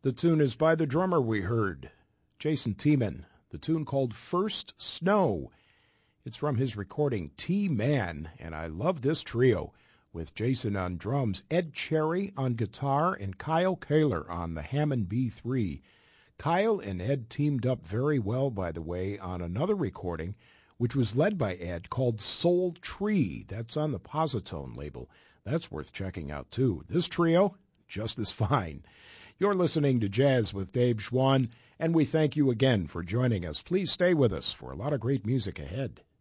The tune is by the drummer we heard, Jason Tiemann. The tune called First Snow. It's from his recording T-Man, and I love this trio with Jason on drums, Ed Cherry on guitar, and Kyle Kaler on the Hammond B3. Kyle and Ed teamed up very well, by the way, on another recording, which was led by Ed, called Soul Tree. That's on the Positone label. That's worth checking out, too. This trio, just as fine. You're listening to Jazz with Dave Schwann, and we thank you again for joining us. Please stay with us for a lot of great music ahead.